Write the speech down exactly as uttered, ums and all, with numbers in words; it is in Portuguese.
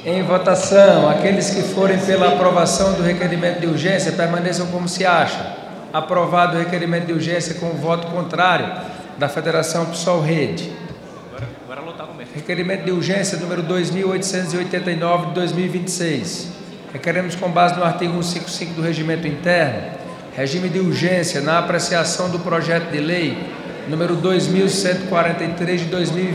Em votação, aqueles que forem pela aprovação do requerimento de urgência, permaneçam como se acham. Aprovado o requerimento de urgência com o voto contrário da Federação PSOL Rede. Agora, agora lotar no mesmo. Requerimento de urgência número dois mil oitocentos e oitenta e nove de dois mil e vinte e seis. Requeremos, com base no artigo cento e cinquenta e cinco do Regimento Interno, regime de urgência na apreciação do projeto de lei número dois mil cento e quarenta e três de dois mil e vinte.